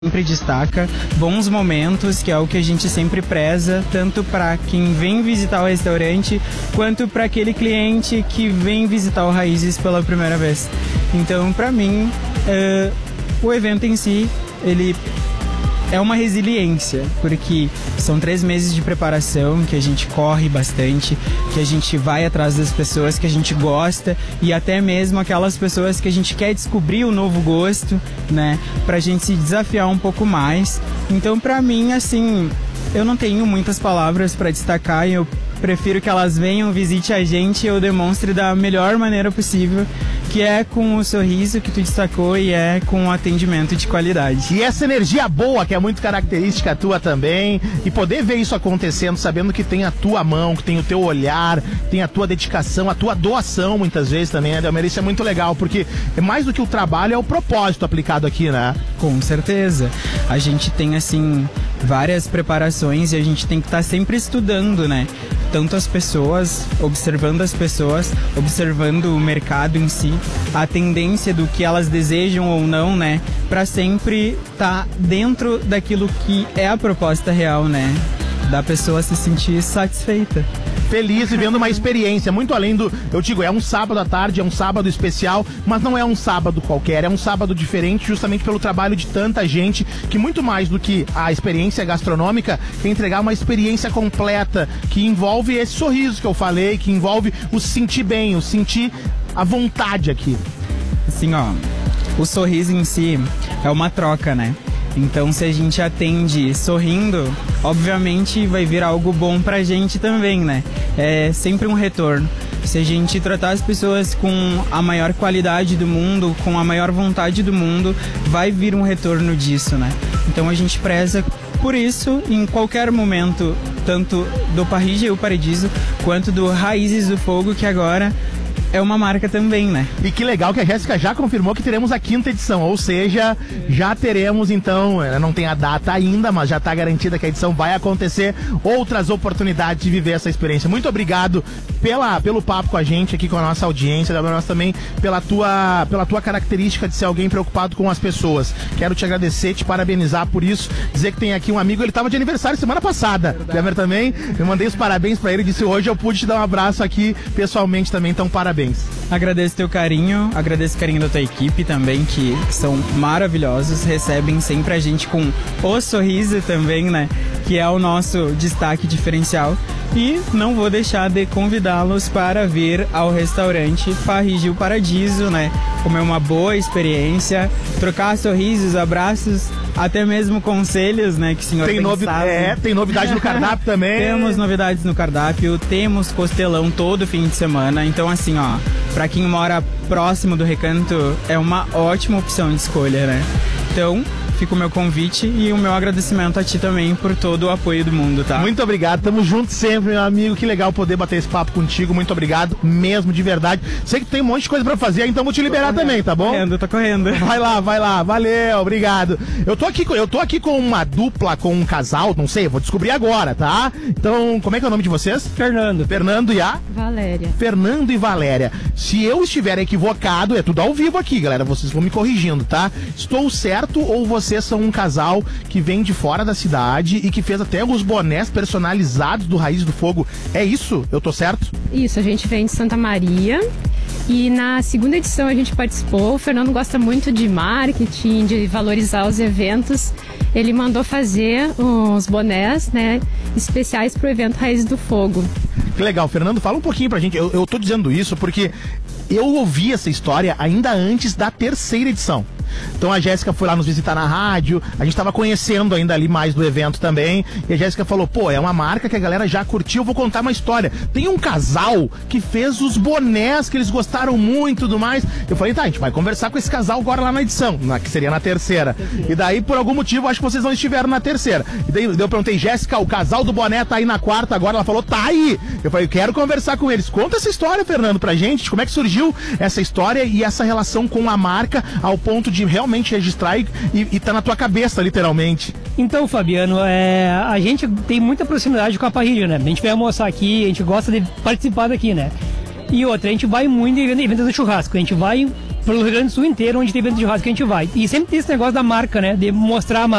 sempre destaca bons momentos, que é o que a gente sempre preza, tanto para quem vem visitar o restaurante, quanto para aquele cliente que vem visitar o Raízes pela primeira vez. Então, para mim, o evento em si, ele é uma resiliência, porque são 3 meses de preparação, que a gente corre bastante, que a gente vai atrás das pessoas que a gente gosta e até mesmo aquelas pessoas que a gente quer descobrir o novo gosto, né? Pra gente se desafiar um pouco mais. Então, pra mim, assim, eu não tenho muitas palavras pra destacar e eu prefiro que elas venham, visite a gente e eu demonstre da melhor maneira possível, que é com o sorriso que tu destacou e é com o atendimento de qualidade. E essa energia boa, que é muito característica tua também, e poder ver isso acontecendo, sabendo que tem a tua mão, que tem o teu olhar, tem a tua dedicação, a tua doação, muitas vezes também, né, Delmer? Isso é muito legal, porque é mais do que o trabalho, é o propósito aplicado aqui, né? Com certeza. A gente tem, assim, várias preparações e a gente tem que estar sempre estudando, né? Tanto as pessoas, observando o mercado em si, a tendência do que elas desejam ou não, né? Pra sempre estar dentro daquilo que é a proposta real, né? Da pessoa se sentir satisfeita. Feliz, vivendo uma experiência, muito além do... Eu digo, é um sábado à tarde, é um sábado especial, mas não é um sábado qualquer, é um sábado diferente justamente pelo trabalho de tanta gente, que muito mais do que a experiência gastronômica, quer entregar uma experiência completa, que envolve esse sorriso que eu falei, que envolve o se sentir bem, o sentir a vontade aqui. Assim, ó, o sorriso em si é uma troca, né? Então, se a gente atende sorrindo, obviamente vai vir algo bom pra gente também, né? É sempre um retorno. Se a gente tratar as pessoas com a maior qualidade do mundo, com a maior vontade do mundo, vai vir um retorno disso, né? Então a gente preza por isso em qualquer momento, tanto do Parrilla e o Paradiso, quanto do Raízes do Fogo, que agora é uma marca também, né? E que legal que a Jéssica já confirmou que teremos a 5ª edição, ou seja, já teremos então, não tem a data ainda, mas já está garantida que a edição vai acontecer, outras oportunidades de viver essa experiência. Muito obrigado pelo papo com a gente aqui, com a nossa audiência, mas também pela tua característica de ser alguém preocupado com as pessoas. Quero te agradecer, te parabenizar por isso, dizer que tem aqui um amigo, ele estava de aniversário semana passada, Delmer também, eu mandei os parabéns para ele, disse hoje eu pude te dar um abraço aqui pessoalmente também, então parabéns. Agradeço teu carinho, agradeço o carinho da tua equipe também, que são maravilhosos, recebem sempre a gente com o sorriso também, né? Que é o nosso destaque diferencial. E não vou deixar de convidá-los para vir ao restaurante Parrilla e Paradiso, né? Comer uma boa experiência, trocar sorrisos, abraços, até mesmo conselhos, né? Que o senhor tem novidade no cardápio também. Temos novidades no cardápio, temos costelão todo fim de semana. Então, assim, ó, pra quem mora próximo do Recanto, é uma ótima opção de escolha, né? Então, fica o meu convite e o meu agradecimento a ti também por todo o apoio do mundo, tá? Muito obrigado, tamo junto sempre, meu amigo, que legal poder bater esse papo contigo, muito obrigado mesmo, de verdade. Sei que tu tem um monte de coisa pra fazer, então vou te liberar também, tá bom? Tô correndo. Vai lá, valeu, obrigado. Eu tô aqui com uma dupla, com um casal, não sei, vou descobrir agora, tá? Então, como é que é o nome de vocês? Fernando e a? Valéria. Fernando e Valéria. Se eu estiver equivocado, é tudo ao vivo aqui, galera, vocês vão me corrigindo, tá? Estou certo ou vocês são um casal que vem de fora da cidade e que fez até os bonés personalizados do Raízes do Fogo? É isso? Eu tô certo? Isso, a gente vem de Santa Maria e na 2ª edição a gente participou. O Fernando gosta muito de marketing, de valorizar os eventos. Ele mandou fazer uns bonés, né, especiais pro evento Raízes do Fogo. Que legal, Fernando, fala um pouquinho pra gente. Eu tô dizendo isso porque eu ouvi essa história ainda antes da 3ª edição. Então a Jéssica foi lá nos visitar na rádio, a gente tava conhecendo ainda ali mais do evento também, e a Jéssica falou, pô, é uma marca que a galera já curtiu, eu vou contar uma história. Tem um casal que fez os bonés que eles gostaram muito e tudo mais. Eu falei, tá, a gente vai conversar com esse casal agora lá na edição, que seria na 3ª. E daí, por algum motivo, acho que vocês não estiveram na 3ª. E daí eu perguntei, Jéssica, o casal do boné tá aí na 4ª agora? Ela falou, tá aí. Eu falei, eu quero conversar com eles. Conta essa história, Fernando, pra gente, como é que surgiu essa história e essa relação com a marca ao ponto de realmente registrar e tá na tua cabeça, literalmente. Então, Fabiano, a gente tem muita proximidade com a Parrilla, né? A gente vai almoçar aqui, a gente gosta de participar daqui, né? E outra, a gente vai muito em eventos de churrasco, a gente vai pelo Rio Grande do Sul inteiro, onde tem evento de churrasco que a gente vai. E sempre tem esse negócio da marca, né? De mostrar a marca.